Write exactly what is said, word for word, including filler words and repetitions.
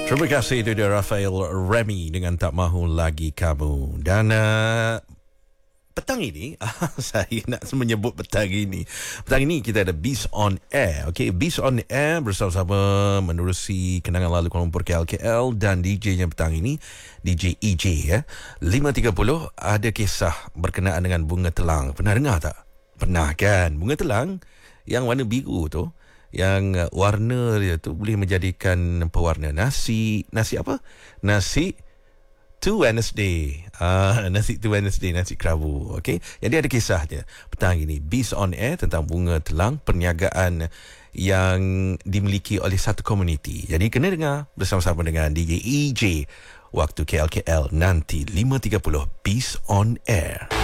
Terima kasih, itu dia Rafael Remy dengan Tak Mahu Lagi Kamu. Dan uh, petang ini saya nak menyebut petang ini petang ini kita ada Beast on Air. Okay, Beast on Air bersama-sama menerusi kenangan lalu Kuala Lumpur K L K L. Dan D J-nya petang ini D J E J ya. lima tiga puluh ada kisah berkenaan dengan bunga telang. Pernah dengar tak? Pernah kan? Bunga telang yang warna biru tu, yang uh, warna dia tu boleh menjadikan pewarna nasi. Nasi apa? Nasi to Wednesday. Ah, nasi to Wednesday, nasi kerabu. Okey. Jadi ada kisahnya petang ini Beast on Air tentang bunga telang, perniagaan yang dimiliki oleh satu komuniti. Jadi kena dengar bersama-sama dengan D J E J waktu K L K L nanti lima tiga puluh Beast on Air.